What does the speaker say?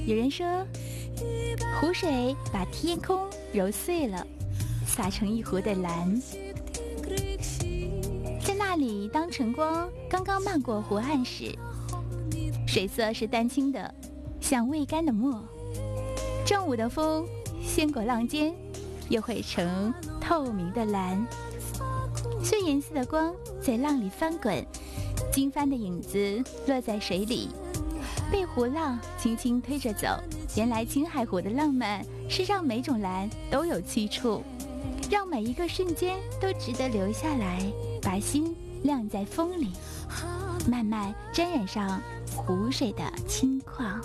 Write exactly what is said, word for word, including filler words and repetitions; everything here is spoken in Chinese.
有人说，湖水把天空揉碎了，洒成一湖的蓝。在那里，当晨光刚刚漫过湖岸时，水色是丹青的，像未干的墨。正午的风掀过浪尖，又会成透明的蓝。碎颜色的光在浪里翻滚，经幡的影子落在水里，被湖浪轻轻推着走。原来青海湖的浪漫是让每种蓝都有去处，让每一个瞬间都值得留下来，把心晾在风里，慢慢沾染上湖水的轻旷。